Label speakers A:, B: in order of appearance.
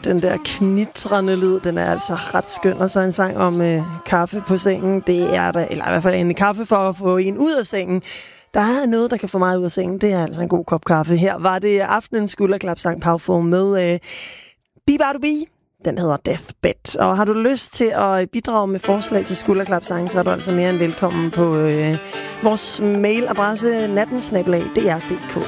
A: Den der knitrende lyd, den er altså ret skøn. Og så en sang om kaffe på sengen. Det er der, eller i hvert fald en kaffe for at få en ud af sengen. Der er noget, der kan få mig ud af sengen. Det er altså en god kop kaffe. Her var det aftenens skulderklapsang Powerful med Bibadubi. Den hedder Deathbed. Og har du lyst til at bidrage med forslag til skulderklapsang, så er du altså mere end velkommen på vores mailadresse nattensnabelag.dr.dk.